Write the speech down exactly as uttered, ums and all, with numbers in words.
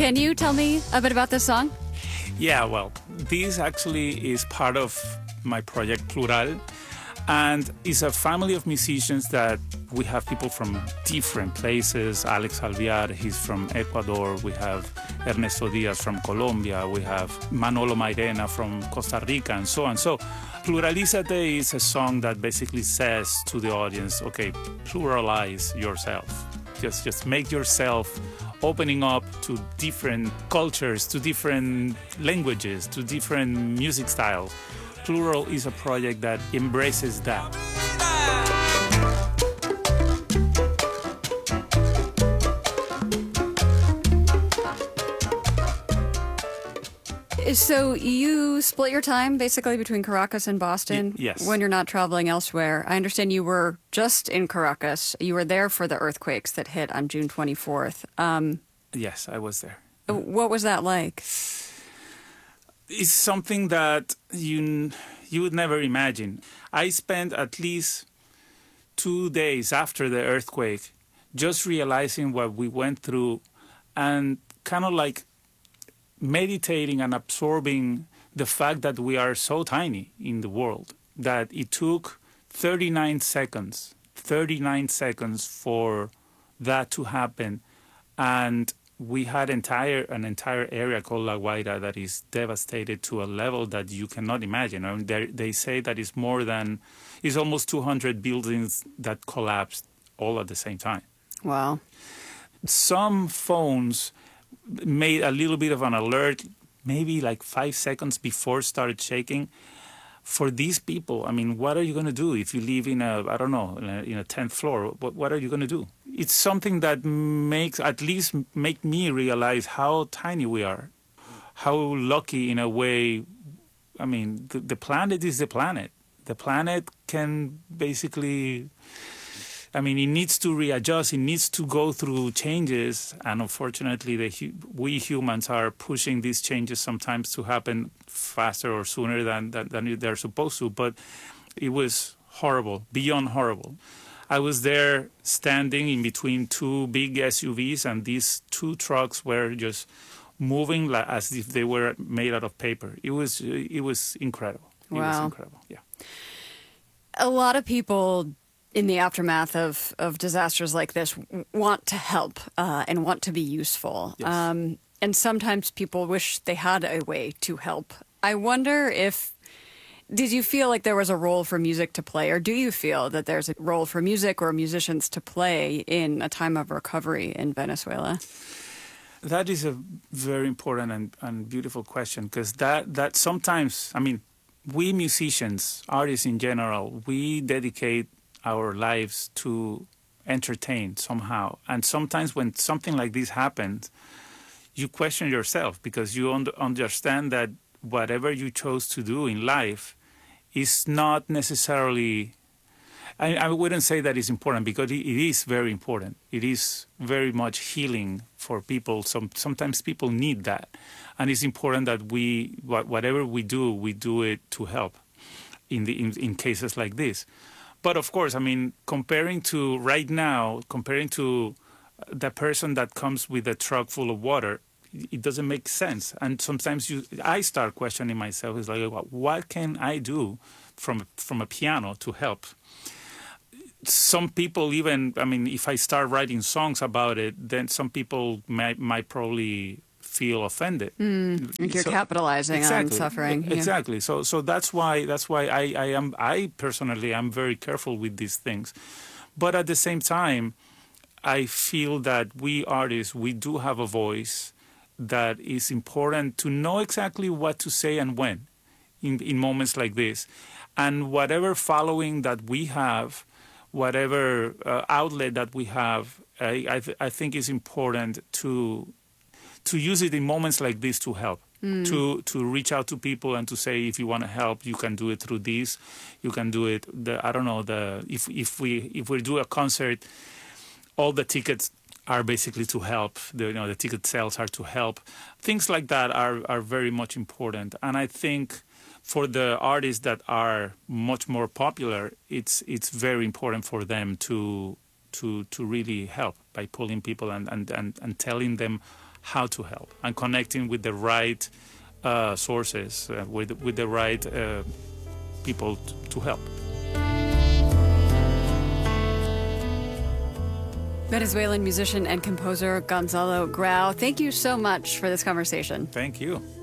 Can you tell me a bit about this song? Yeah, well, this actually is part of my project Plural, and it's a family of musicians that we have people from different places. Alex Alvear, he's from Ecuador. We have Ernesto Diaz from Colombia. We have Manolo Mairena from Costa Rica, and so on. So Pluralízate is a song that basically says to the audience, okay, pluralize yourself. Just, just make yourself opening up to different cultures, to different languages, to different music styles. Plural is a project that embraces that. So you split your time basically between Caracas and Boston Y- yes. when you're not traveling elsewhere. I understand you were just in Caracas. You were there for the earthquakes that hit on June twenty-fourth. Um, Yes, I was there. what was that like? It's something that you you would never imagine. I spent at least two days after the earthquake just realizing what we went through and kind of like meditating and absorbing the fact that we are so tiny in the world, that it took thirty-nine seconds, thirty-nine seconds for that to happen. And we had entire an entire area called La Guaira that is devastated to a level that you cannot imagine. I mean, they, they say that it's more than, it's almost two hundred buildings that collapsed all at the same time. Wow. Some phones made a little bit of an alert, maybe like five seconds before it started shaking. For these people, I mean, what are you going to do if you live in a, I don't know, in a, in a tenth floor? What, what are you going to do? It's something that makes, at least make me realize how tiny we are, how lucky in a way. I mean, the, the planet is the planet. The planet can basically, I mean, it needs to readjust. It needs to go through changes. And unfortunately, the, we humans are pushing these changes sometimes to happen faster or sooner than, than, than they're supposed to. But it was horrible, beyond horrible. I was there standing in between two big S U Vs, and these two trucks were just moving like, as if they were made out of paper. It was, it was incredible. It Wow. was incredible, yeah. A lot of people in the aftermath of, of disasters like this want to help uh, and want to be useful. Yes. Um, and sometimes people wish they had a way to help. I wonder if, did you feel like there was a role for music to play, or do you feel that there's a role for music or musicians to play in a time of recovery in Venezuela? That is a very important and, and beautiful question, because that, that sometimes, I mean, we musicians, artists in general, we dedicate our lives to entertain somehow. And sometimes when something like this happens, you question yourself, because you un- understand that whatever you chose to do in life is not necessarily, I, I wouldn't say that it's important, because it, it is very important. It is very much healing for people. Some, sometimes people need that. And it's important that we, whatever we do, we do it to help in, the, in, in cases like this. But of course, I mean, comparing to right now, comparing to the person that comes with a truck full of water, it doesn't make sense. And sometimes you, I start questioning myself. It's like, what can I do from from a piano to help? Some people even, I mean, if I start writing songs about it, then some people might, might probably feel offended. Mm, like you're So, capitalizing exactly, on suffering. Yeah. Exactly. So so that's why that's why I, I am I personally am very careful with these things. But at the same time, I feel that we artists, we do have a voice that is important to know exactly what to say and when in, in moments like this. And whatever following that we have, whatever uh, outlet that we have, I, I, th- I think is important to to use it in moments like this to help, mm. to to reach out to people and to say, if you want to help, you can do it through this, you can do it. The, I don't know, the if if we if we do a concert, all the tickets are basically to help. The, you know, the ticket sales are to help. Things like that are are very much important. And I think for the artists that are much more popular, it's it's very important for them to to to really help by pulling people and and, and, and telling them how to help and connecting with the right uh, sources, uh, with, with the right uh, people t- to help. Venezuelan musician and composer Gonzalo Grau, thank you so much for this conversation. Thank you.